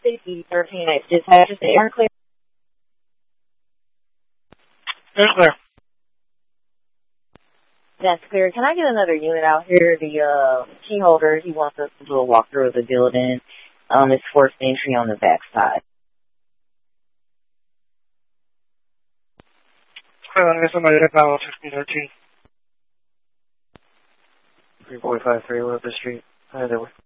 Safety 13, I dispatch the air clear. Air clear. That's clear. Can I get another unit out here? The key holder, he wants us to do a walkthrough of the building. It's forced entry on the back side. Somebody at Apollo 1513. 345 Elizabeth Street. Hi there.